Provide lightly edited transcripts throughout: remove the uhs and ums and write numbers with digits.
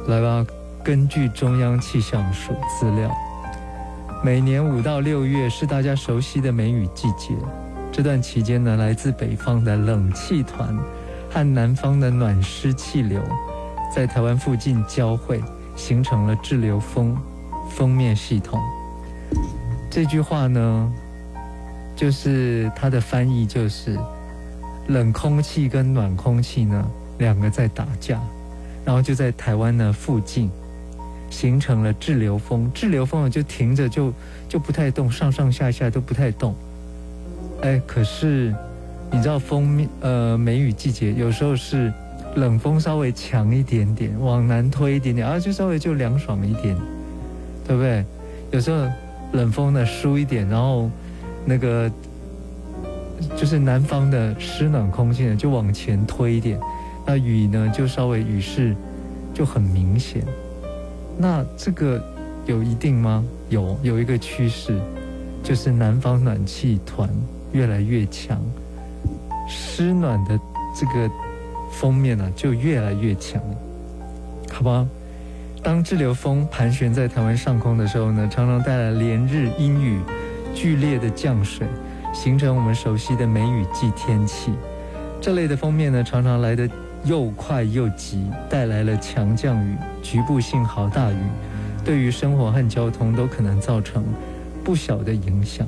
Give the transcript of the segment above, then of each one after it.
来吧，根据中央气象署资料，每年5到6月是大家熟悉的梅雨季节。这段期间呢，来自北方的冷气团和南方的暖湿气流在台湾附近交汇，形成了滞留锋面系统。这句话呢，就是它的翻译就是冷空气跟暖空气呢两个在打架，然后就在台湾呢附近形成了滞留锋。滞留锋就停着就不太动，上上下下都不太动。可是你知道梅雨季节有时候是冷风稍微强一点点，往南推一点点，就稍微就凉爽一点，对不对？有时候冷风呢疏一点，然后那个就是南方的湿暖空气呢就往前推一点，那雨呢就稍微雨势就很明显。那这个有一定吗？有一个趋势，就是南方暖气团越来越强，湿暖的这个锋面呢就越来越强，好吧？当滞留锋盘旋在台湾上空的时候呢，常常带来连日阴雨、剧烈的降水，形成我们熟悉的梅雨季天气。这类的锋面呢，常常来得又快又急，带来了强降雨、局部性豪大雨，对于生活和交通都可能造成不小的影响。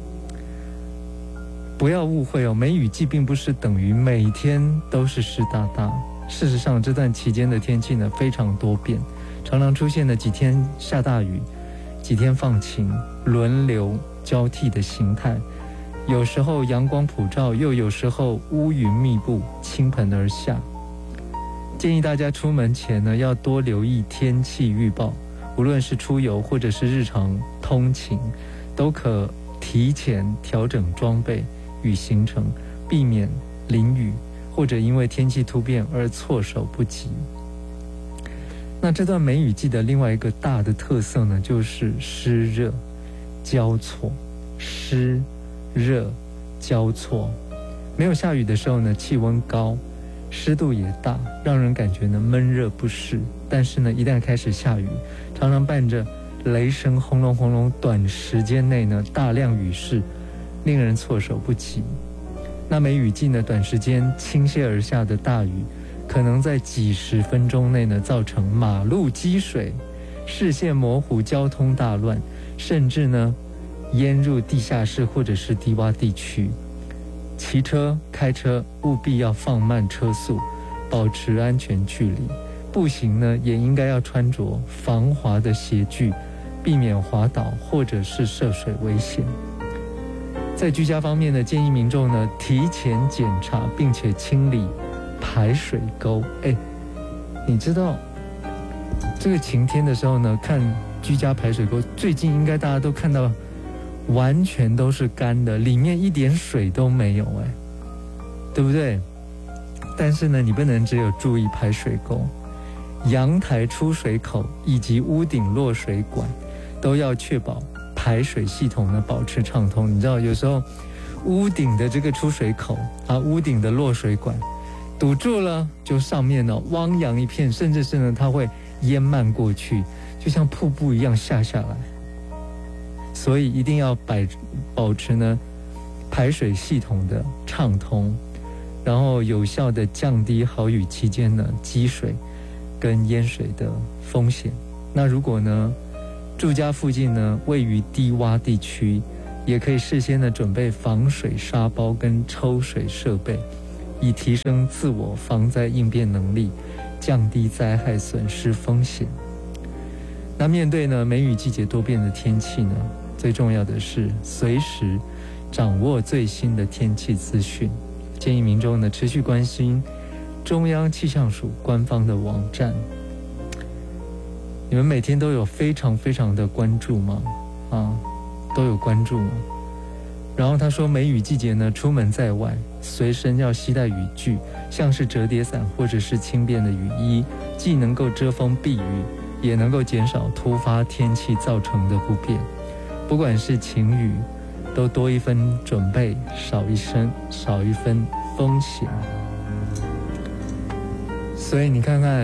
不要误会哦，梅雨季并不是等于每天都是湿哒哒。事实上，这段期间的天气呢非常多变，常常出现了几天下大雨，几天放晴，轮流交替的形态。有时候阳光普照，又有时候乌云密布，倾盆而下。建议大家出门前呢，要多留意天气预报，无论是出游或者是日常通勤，都可提前调整装备与行程，避免淋雨或者因为天气突变而措手不及。那这段梅雨季的另外一个大的特色呢，就是湿热交错。湿热交错，没有下雨的时候呢，气温高，湿度也大，让人感觉呢闷热不适。但是呢，一旦开始下雨，常常伴着雷声轰隆轰隆，短时间内呢大量雨势，令人措手不及。那梅雨季呢，短时间倾泻而下的大雨，可能在几十分钟内呢造成马路积水、视线模糊、交通大乱，甚至呢淹入地下室或者是低洼地区。骑车、开车务必要放慢车速，保持安全距离。步行呢，也应该要穿着防滑的鞋具，避免滑倒或者是涉水危险。在居家方面呢，建议民众呢提前检查并且清理排水沟。你知道这个晴天的时候呢，看居家排水沟，最近应该大家都看到完全都是干的，里面一点水都没有，对不对？但是呢，你不能只有注意排水沟，阳台出水口以及屋顶落水管都要确保排水系统呢保持畅通。你知道有时候屋顶的这个出水口屋顶的落水管堵住了，就上面呢汪洋一片，甚至是呢它会淹漫过去，就像瀑布一样下来。所以一定要保持呢排水系统的畅通，然后有效的降低豪雨期间呢积水跟淹水的风险。那如果呢住家附近呢位于低洼地区，也可以事先的准备防水沙包跟抽水设备，以提升自我防灾应变能力，降低灾害损失风险。那面对呢梅雨季节多变的天气呢，最重要的是随时掌握最新的天气资讯。建议民众呢持续关心中央气象署官方的网站。你们每天都有非常非常的关注吗？都有关注吗？然后他说，梅雨季节呢，出门在外，随身要携带雨具，像是折叠伞或者是轻便的雨衣，既能够遮风避雨，也能够减少突发天气造成的不便。不管是晴雨，都多一分准备，少一分风险。所以你看看，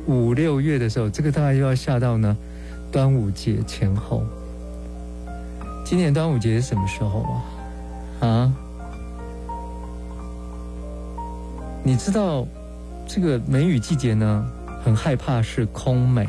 5、6月的时候，这个大概又要下到呢端午节前后。今年端午节是什么时候啊？你知道这个梅雨季节呢，很害怕是空梅，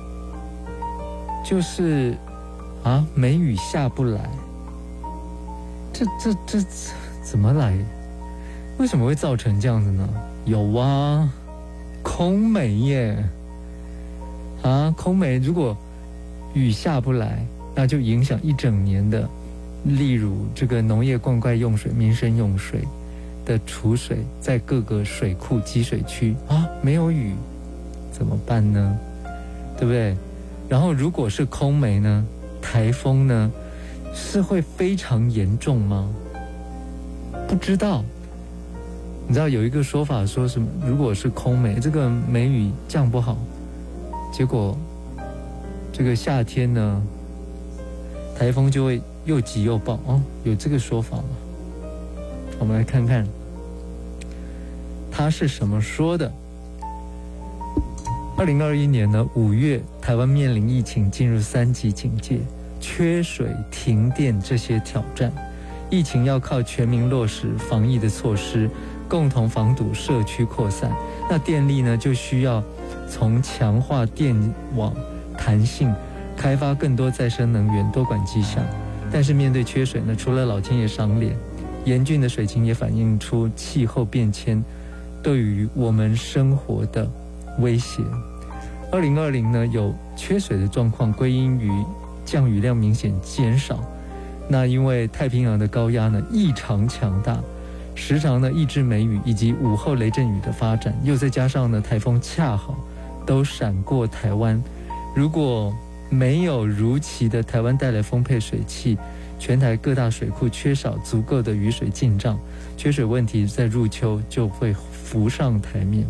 就是梅雨下不来。这怎么来？为什么会造成这样子呢？有啊，空梅耶！空梅如果雨下不来，那就影响一整年的，例如这个农业灌溉用水、民生用水的储水，在各个水库集水区没有雨，怎么办呢？对不对？然后如果是空梅呢，台风呢，是会非常严重吗？不知道。你知道有一个说法说什么？如果是空梅，这个梅雨降不好，结果这个夏天呢，台风就会又急又暴有这个说法吗？我们来看看他是什么说的。2021年呢5月，台湾面临疫情进入3级警戒，缺水、停电这些挑战。疫情要靠全民落实防疫的措施，共同防堵社区扩散。那电力呢，就需要从强化电网弹性，开发更多再生能源，多管齐下。但是面对缺水呢，除了老天爷赏脸，严峻的水情也反映出气候变迁对于我们生活的威胁。2020呢，有缺水的状况归因于降雨量明显减少。那因为太平洋的高压呢异常强大，时常呢抑制梅雨以及午后雷阵雨的发展，又再加上呢台风恰好都闪过台湾，如果没有如期的台湾带来丰沛水汽，全台各大水库缺少足够的雨水进账，缺水问题在入秋就会浮上台面。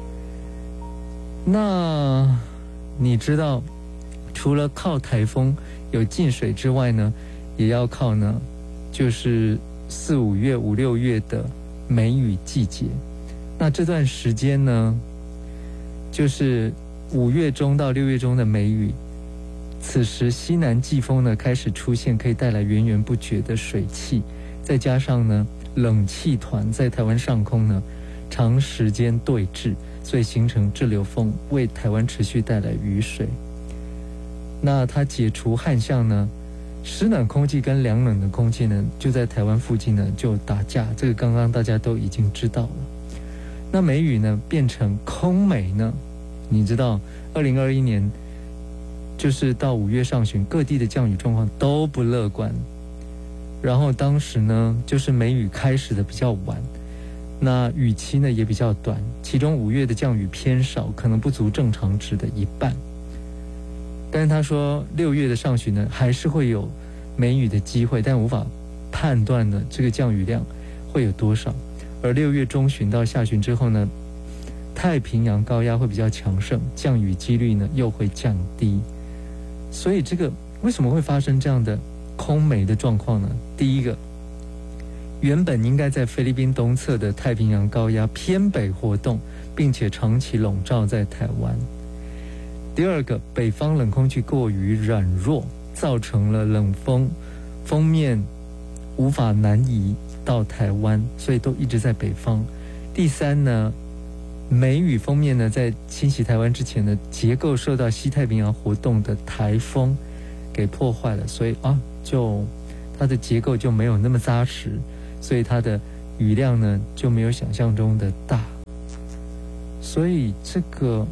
那你知道除了靠台风有进水之外呢，也要靠呢就是4、5月、5、6月的梅雨季节。那这段时间呢，就是5月中到6月中的梅雨，此时西南季风呢开始出现，可以带来源源不绝的水汽，再加上呢冷气团在台湾上空呢长时间对峙，所以形成滞留风，为台湾持续带来雨水。那它解除旱象呢，湿冷空气跟凉冷的空气呢就在台湾附近呢就打架，这个刚刚大家都已经知道了。那梅雨呢变成空梅呢，你知道2021年就是到5月上旬，各地的降雨状况都不乐观。然后当时呢就是梅雨开始的比较晚，那雨期呢也比较短，其中5月的降雨偏少，可能不足正常值的一半。但是他说6月的上旬呢还是会有梅雨的机会，但无法判断呢这个降雨量会有多少。而6月中旬到下旬之后呢，太平洋高压会比较强盛，降雨几率呢又会降低。所以这个为什么会发生这样的空梅的状况呢？第一个，原本应该在菲律宾东侧的太平洋高压偏北活动，并且长期笼罩在台湾。第二个，北方冷空气过于软弱，造成了冷锋面无法南移到台湾，所以都一直在北方。第三呢，梅雨锋面呢在侵袭台湾之前呢，结构受到西太平洋活动的台风给破坏了，所以就它的结构就没有那么扎实，所以它的雨量呢就没有想象中的大。所以这个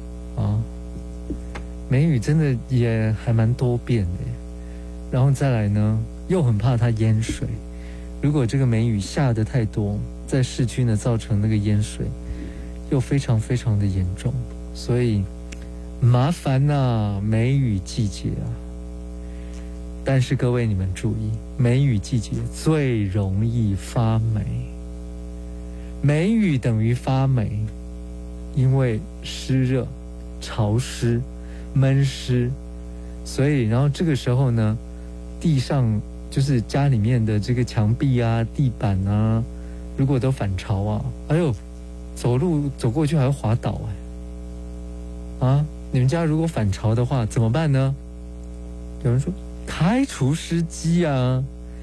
梅雨真的也还蛮多变的。然后再来呢，又很怕它淹水，如果这个梅雨下得太多，在市区呢造成那个淹水又非常非常的严重，所以麻烦啊，梅雨季节啊。但是各位你们注意，梅雨季节最容易发霉，梅雨等于发霉，因为湿热、潮湿、闷湿，所以然后这个时候呢，地上就是家里面的这个墙壁啊、地板啊，如果都反潮啊，走路走过去还会滑倒啊，你们家如果反潮的话怎么办呢？有人说开除湿机啊。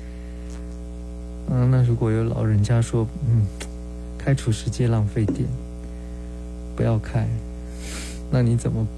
那如果有老人家说，开除湿机浪费电，不要开，那你怎么